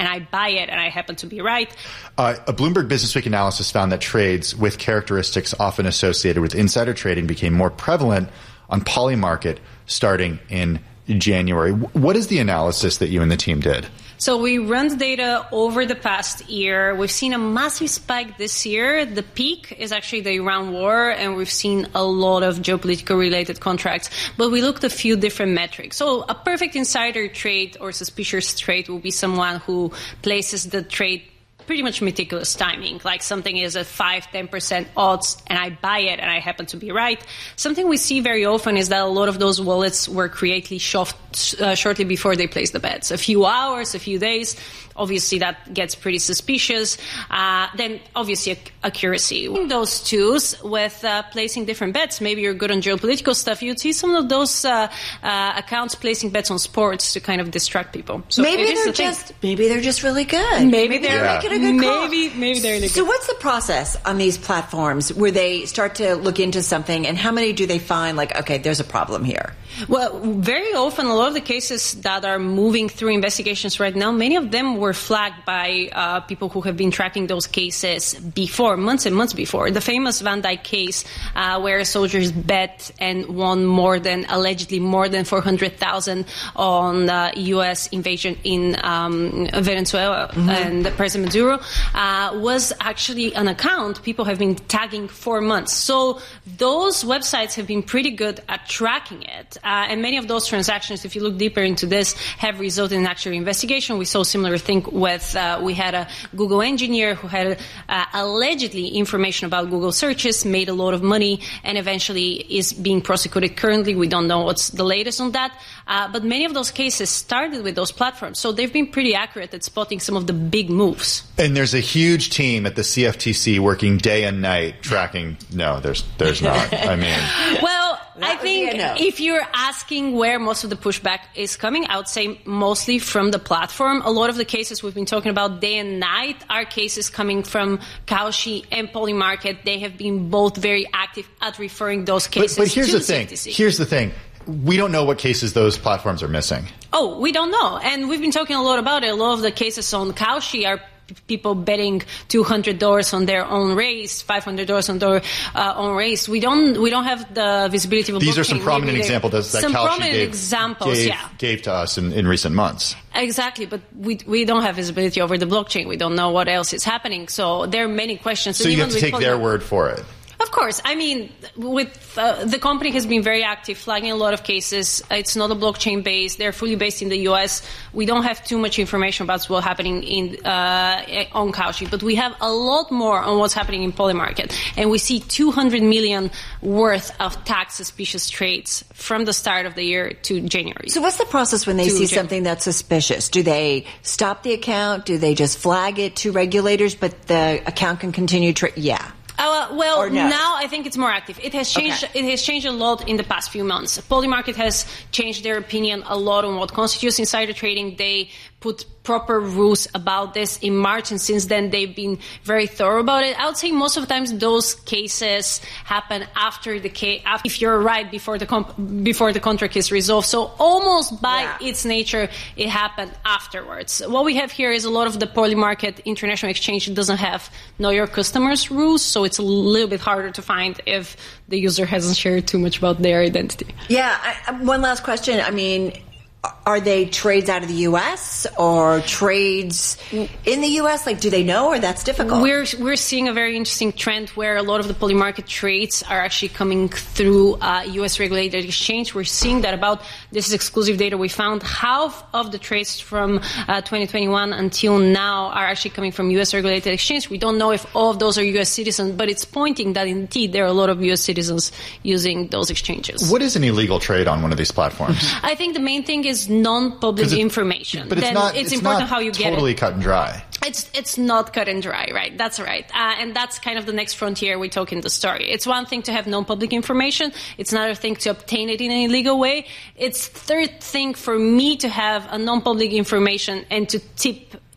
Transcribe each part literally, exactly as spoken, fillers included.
and I buy it and I happen to be right. Uh, a Bloomberg Businessweek analysis found that trades with characteristics often associated with insider trading became more prevalent on Polymarket starting in January. What is the analysis that you and the team did? So we run the data over the past year. We've seen a massive spike this year. The peak is actually the Iran war, and we've seen a lot of geopolitical related contracts. But we looked at a few different metrics. So a perfect insider trade or suspicious trade will be someone who places the trade pretty much meticulous timing, like something is at five, ten percent odds and I buy it and I happen to be right. Something we see very often is that a lot of those wallets were created short, uh, shortly before they place the bets. A few hours, a few days. Obviously, that gets pretty suspicious. Uh, then, obviously, accuracy. Those twos with uh, placing different bets. Maybe you're good on geopolitical stuff. You'd see some of those uh, uh, accounts placing bets on sports to kind of distract people. So maybe they're the just thing. maybe they're just really good. Maybe, maybe they're yeah. making a good call. Maybe maybe they're really good. So what's the process on these platforms where they start to look into something, and how many do they find like, okay, there's a problem here? Well, very often, a lot of the cases that are moving through investigations right now, many of them were flagged by uh, people who have been tracking those cases before, months and months before. The famous Van Dyke case, uh, where soldiers bet and won more than, allegedly more than four hundred thousand on uh, U S invasion in um, Venezuela mm-hmm. and President Maduro, uh, was actually an account people have been tagging for months. So those websites have been pretty good at tracking it. Uh, and many of those transactions, if you look deeper into this, have resulted in actual investigation. We saw a similar thing with, uh, we had a Google engineer who had uh, allegedly information about Google searches, made a lot of money, and eventually is being prosecuted currently. We don't know what's the latest on that. Uh, but many of those cases started with those platforms. So they've been pretty accurate at spotting some of the big moves. And there's a huge team at the C F T C working day and night tracking. No, there's there's not. I mean. Well, That I think no. if you're asking where most of the pushback is coming, I would say mostly from the platform. A lot of the cases we've been talking about day and night are cases coming from Kalshi and Polymarket. They have been both very active at referring those cases but, but here's to the, the thing. C F T C. Here's the thing. We don't know what cases those platforms are missing. Oh, we don't know. And we've been talking a lot about it. A lot of the cases on Kalshi are people betting two hundred dollars on their own race, five hundred dollars on their uh, own race. We don't we don't have the visibility of a These blockchain. are some prominent examples that some Kalshi prominent gave, examples, gave, yeah. gave to us in, in recent months. Exactly, but we we don't have visibility over the blockchain. We don't know what else is happening. So there are many questions. So and you even have to take their Poly- word for it. Of course. I mean, with uh, the company has been very active, flagging a lot of cases. It's not a blockchain based. They're fully based in the U S. We don't have too much information about what's happening in uh, on Kalshi, but we have a lot more on what's happening in Polymarket. And we see two hundred million worth of tax suspicious trades from the start of the year to January. So what's the process when they see Jan- something that's suspicious? Do they stop the account? Do they just flag it to regulators, but the account can continue to... Yeah. Uh, well, no? now I think it's more active. It has changed. Okay. It has changed a lot in the past few months. Polymarket has changed their opinion a lot on what constitutes insider trading. They put proper rules about this in March, and since then they've been very thorough about it. I would say most of the times those cases happen after the case, if you're right, before the comp- before the contract is resolved. So almost by yeah. its nature, it happened afterwards. What we have here is a lot of the Polymarket International Exchange doesn't have know your customers rules, so it's a little bit harder to find if the user hasn't shared too much about their identity. Yeah. I, one last question. I mean, are they trades out of the U S or trades in the U S? Like, do they know, or that's difficult? We're we're seeing a very interesting trend where a lot of the Polymarket trades are actually coming through uh, U S regulated exchange. We're seeing that about, this is exclusive data we found, half of the trades from uh, twenty twenty-one until now are actually coming from U S regulated exchange. We don't know if all of those are U S citizens, but it's pointing that indeed there are a lot of U S citizens using those exchanges. What is an illegal trade on one of these platforms? I think the main thing is non-public it, information. But it's then not, it's, it's important not how you get totally it. cut and dry. It's it's not cut and dry, right? That's right. Uh, and that's kind of the next frontier we talk in the story. It's one thing to have non-public information. It's another thing to obtain it in an illegal way. It's third thing for me to have a non-public information and to tip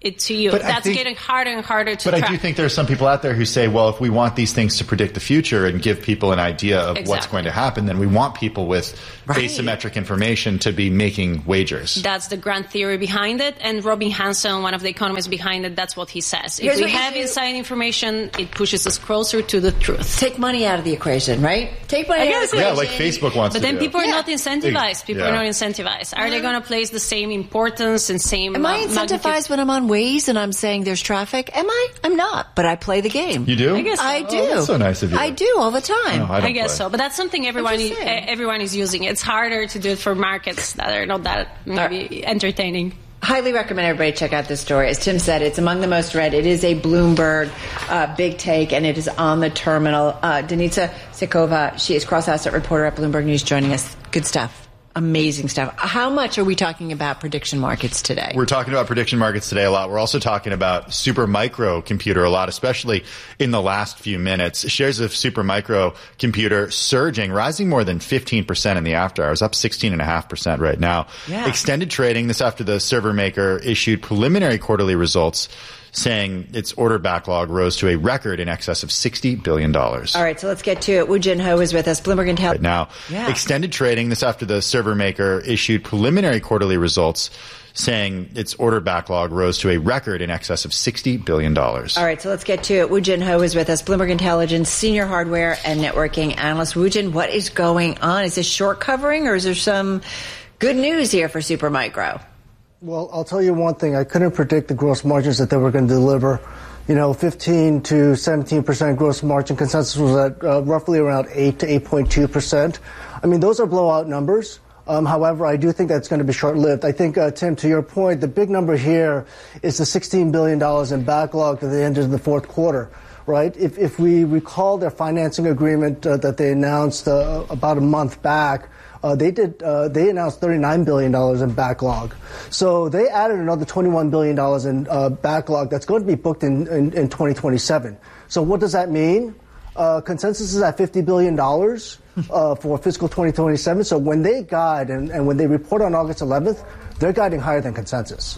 it to you. But That's think, getting harder and harder to but track. But I do think there are some people out there who say, well, if we want these things to predict the future and give people an idea of exactly. what's going to happen, then we want people with right. asymmetric information to be making wagers. That's the grand theory behind it. And Robin Hanson, one of the economists behind it, that's what he says. Here's if we what have you do. inside information, it pushes us closer to the truth. Take money out of the equation, right? Take money I out of guess the Yeah, equation. like Facebook wants But to then do. people are Yeah. not incentivized. People Yeah. are not incentivized. Are they going to place the same importance and same... Am I uh, incentivized magnitude? when I'm on Waze and I'm saying there's traffic? Am I? I'm not, but I play the game. You do? I guess so. I do. Oh, that's so nice of you. I do all the time. No, I, I don't guess play. so, but that's something everyone just is, saying. everyone is using. It's harder to do it for markets that are not that maybe entertaining. Highly recommend everybody check out this story. As Tim said, it's among the most read. It is a Bloomberg uh, big take, and it is on the terminal. Uh, Denitsa Sikova, she is cross-asset reporter at Bloomberg News, joining us. Good stuff. Amazing stuff. How much are we talking about prediction markets today? We're talking about prediction markets today a lot. We're also talking about Supermicro Computer a lot, especially in the last few minutes. Shares of Supermicro Computer surging, rising more than fifteen percent in the after hours, up sixteen point five percent right now. Yeah. Extended trading this after the server maker issued preliminary quarterly results, saying its order backlog rose to a record in excess of sixty billion dollars. All right, so let's get to it. Woo Jin Ho is with us, Bloomberg Intel. Right now, Yeah. extended trading this after the server maker issued preliminary quarterly results, saying its order backlog rose to a record in excess of sixty billion dollars. All right, so let's get to it. Woo Jin Ho is with us, Bloomberg Intelligence senior hardware and networking analyst. Woo Jin, what is going on? Is this short covering, or is there some good news here for Supermicro? Well, I'll tell you one thing. I couldn't predict the gross margins that they were going to deliver. You know, fifteen to seventeen percent gross margin. Consensus was at uh, roughly around eight to eight point two percent. I mean, those are blowout numbers. Um, however, I do think that's going to be short-lived. I think, uh, Tim, to your point, the big number here is the sixteen billion dollars in backlog that they ended in the fourth quarter, right? If, if we recall their financing agreement uh, that they announced uh, about a month back, Uh, they did. Uh, they announced thirty-nine billion dollars in backlog, so they added another twenty-one billion dollars in uh, backlog that's going to be booked in, in, in twenty twenty-seven. So what does that mean? Uh, consensus is at fifty billion dollars uh, for fiscal twenty twenty-seven. So when they guide and, and when they report on August eleventh, they're guiding higher than consensus.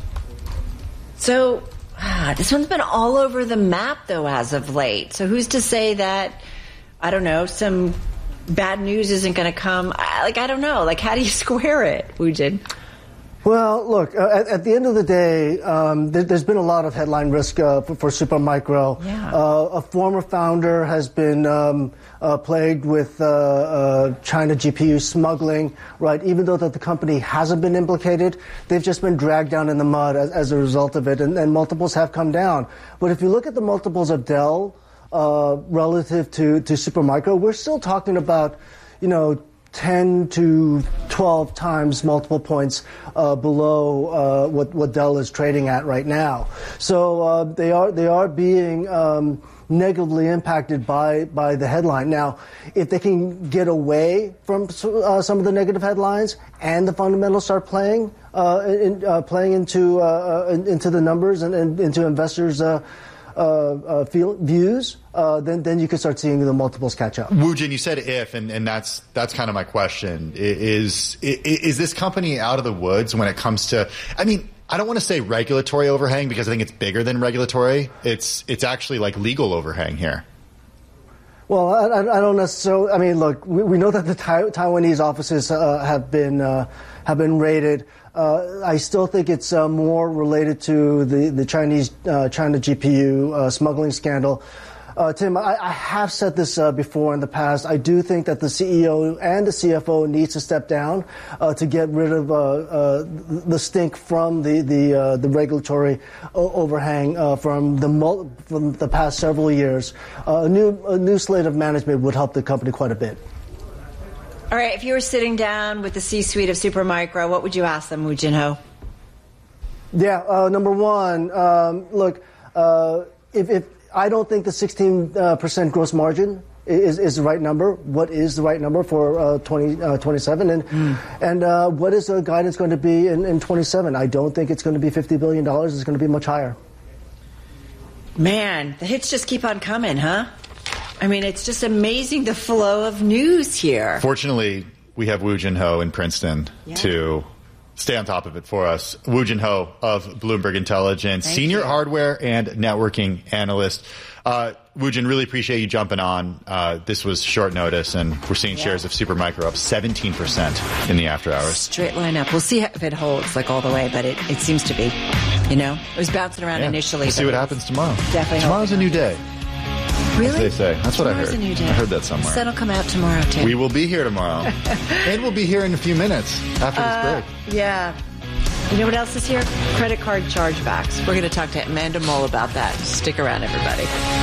So ah, this one's been all over the map, though, as of late. So who's to say that, I don't know, some bad news isn't going to come? Like, I don't know. Like, how do you square it, Woo Jin? Well, look, uh, at, at the end of the day, um, there, there's been a lot of headline risk uh, for, for Supermicro. Yeah. Uh, a former founder has been um, uh, plagued with uh, uh, China G P U smuggling, right? Even though that the company hasn't been implicated, they've just been dragged down in the mud as, as a result of it, and, and multiples have come down. But if you look at the multiples of Dell, Uh, relative to, to Supermicro, we're still talking about, you know, ten to twelve times multiple points uh, below uh, what, what Dell is trading at right now. So uh, they are they are being um, negatively impacted by by the headline. Now, if they can get away from uh, some of the negative headlines and the fundamentals start playing uh, in, uh, playing into uh, uh, into the numbers and, and into investors' uh, Uh, uh, feel, views, uh, then then you can start seeing the multiples catch up. Woo Jin, you said if, and, and that's that's kind of my question. Is, is is this company out of the woods when it comes to? I mean, I don't want to say regulatory overhang because I think it's bigger than regulatory. It's it's actually like legal overhang here. Well, I, I don't necessarily. I mean, look, we, we know that the Tai- Taiwanese offices uh, have been uh, have been raided. Uh, I still think it's uh, more related to the the Chinese uh, China G P U uh, smuggling scandal. Uh, Tim, I, I have said this uh, before in the past. I do think that the C E O and the C F O needs to step down uh, to get rid of uh, uh, the stink from the the uh, the regulatory overhang uh, from the mul- from the past several years. Uh, a new a new slate of management would help the company quite a bit. All right, if you were sitting down with the C-suite of Supermicro, what would you ask them, Woo Jin Ho? Yeah, uh, number one, um, look, uh, if, if I don't think the sixteen percent gross margin is, is the right number, what is the right number for uh, twenty twenty-seven? And, mm. and uh, what is the guidance going to be in, in twenty-seven? I don't think it's going to be fifty billion dollars. It's going to be much higher. Man, the hits just keep on coming, huh? I mean, it's just amazing the flow of news here. Fortunately, we have Woo Jin Ho in Princeton yeah. to stay on top of it for us. Woo Jin Ho of Bloomberg Intelligence, Thank senior you. hardware and networking analyst. Uh, Woo Jin, really appreciate you jumping on. Uh, this was short notice, and we're seeing Yeah. shares of Supermicro up seventeen percent in the after hours. Straight line up. We'll see if it holds like all the way, but it, it seems to be. You know, it was bouncing around Yeah. initially. We'll see but what it's happens tomorrow. Definitely. Tomorrow's a new day. Really? They say. That's what I Tomorrow's heard. a new day. I heard that somewhere. That'll come out tomorrow too. We will be here tomorrow. And we'll be here in a few minutes after Uh, this break. Yeah. You know what else is here? Credit card chargebacks. We're going to talk to Amanda Mole about that. Stick around, everybody.